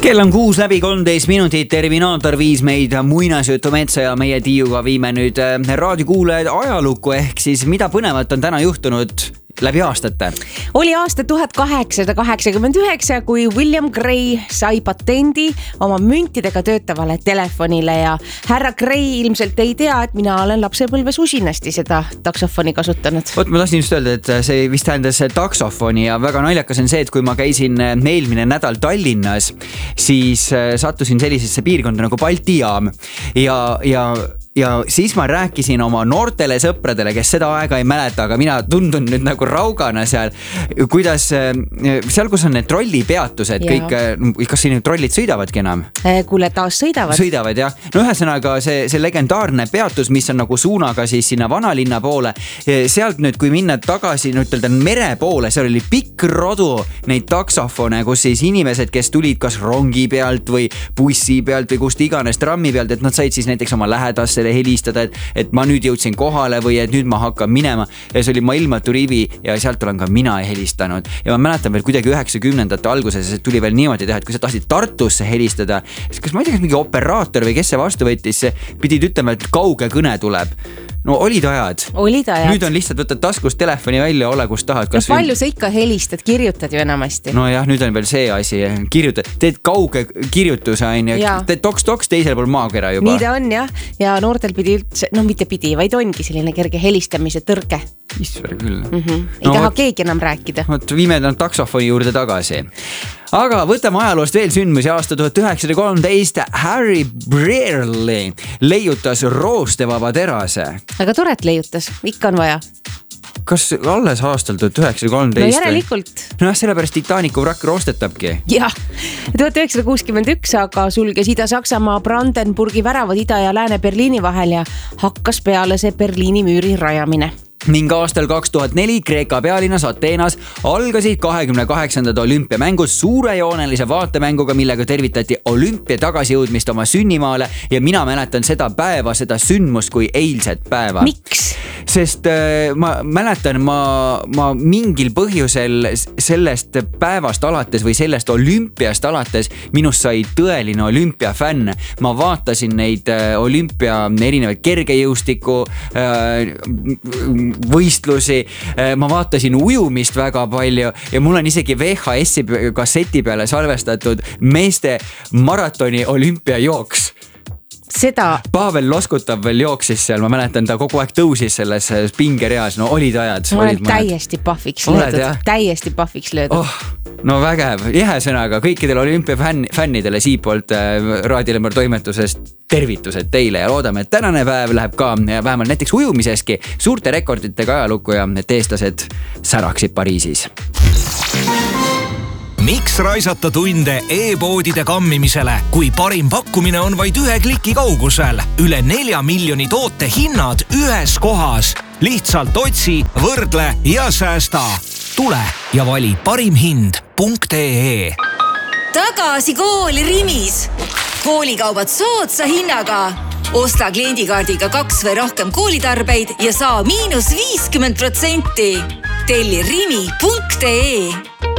Kell on 6:13, Terminaator viis meid muinasjutumetsa ja meie Tiiuga viime nüüd raadiokuulajaid ajalukku ehk siis mida põnevat on täna juhtunud läbi aastate. Oli aasta 1889, kui William Gray sai patendi oma müntidega töötavale telefonile ja härra Gray ilmselt ei tea, et mina olen lapsepõlves usinasti seda taksofoni kasutanud. Vot ma tahtsin just öelda, et see vist tähendas taksofoni ja väga naljakas on see, et kui ma käisin eelmine nädal Tallinnas, siis sattusin sellisesse piirkonda nagu Balti jaam ja siis ma rääkisin oma noortele sõpradele, kes seda aega ei mäleta, aga mina tundun nüüd nagu raugana seal, kuidas seal, kus on need trollipeatused, kõik, kas siin trollid sõidavadki enam? Kuule, taas sõidavad. Sõidavad, jah. No ühesõnaga see legendaarne peatus, mis on nagu suunaga siis sinna vanalinna poole, sealt nüüd, kui minna tagasi ütelda mere poole, seal oli pikk rodu neid taksofone, kus siis inimesed, kes tulid kas rongi pealt või bussi pealt või kust iganes trammi pealt, et nad said siis näiteks oma lähedasse helistada, et ma nüüd jõudsin kohale või et nüüd ma hakkan minema ja see oli maailmatu rivi ja sealt olen ka mina helistanud ja ma mäletan veel kuidagi 90ndate alguses tuli veel niimoodi teha, et kui sa tahtsid Tartusse helistada, kas ma ei tea, kas mingi operaator või kes see vastu võttis, pidid ütlema, et kauge kõne tuleb. No olid ajad. Nüüd on lihtsalt võtad taskust telefoni välja, ole kus tahad. No palju sa ikka helistad, kirjutad ju enamasti. No jah, nüüd on veel see asi, kirjutad, teed kauge kirjutuse teed toks-toks teisel pool maakera juba. Nii ta on jah, ja noortel pidi üldse, no mitte pidi, vaid ongi selline kerge helistamise tõrge. Issver küll. Ei taha keegi enam rääkida. Viime taksofoni juurde tagasi. Aga võtame ajaloost veel sündmusi. Aasta 1913 Harry Brearley leiutas roostevaba terase. Aga tore, et leiutas, ikka on vaja. Kas alles aastal 1913? No järelikult. No sellepärast Titanicu vrakk roostetabki. Jah, 1961 aga sulges Ida-Saksamaa Brandenburgi väravad Ida- ja Lääne-Berliini vahel ja hakkas peale see Berliini müüri rajamine. Ning aastal 2004 Kreeka pealinnas Ateenas algasid 28. olümpiamängud suurejoonelise vaatemänguga, millega tervitati olümpia tagasijõudmist oma sünnimaale ja mina mäletan seda päeva, seda sündmust kui eilset päeva. Miks? Sest ma mäletan, ma mingil põhjusel sellest päevast alates või sellest olümpiast alates minust sai tõeline olümpiafänn. Ma vaatasin neid olümpia erinevaid kergejõustiku võistlusi, ma vaatasin ujumist väga palju ja mul on isegi VHS-i kasseti peale salvestatud meeste maratoni olümpiajooks. Seda... Pavel Loskutab veel jooksis seal, ma mäletan, ta kogu aeg tõusis selles pingereas, no olid ajad. Ma olen täiesti pahviks löödud. No vägev, jähe sõnaga kõikidele olümpiafännidele siipoolt Raadiolember toimetusest tervitused teile ja loodame, et tänane päev läheb ka vähemalt näiteks ujumiseski suurte rekorditega ajalukku ja et eestlased säraksid Pariisis. Miks raisata tunde e-poodide kammimisele, kui parim pakkumine on vaid 1 kliki kaugusel? Üle 4 miljoni toote hinnad ühes kohas. Lihtsalt otsi, võrdle ja säästa. Tule ja vali parimhind.ee. Tagasi kooli Rimis. Koolikaubad soodsa hinnaga. Osta kliendikaardiga 2 või rohkem koolitarbeid ja saa -50%. Telli rimi.ee.